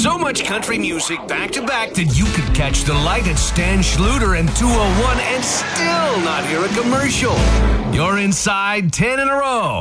So much country music back to back that you could catch the light at Stan Schluter and 201 and still not hear a commercial. You're inside 10 in a row.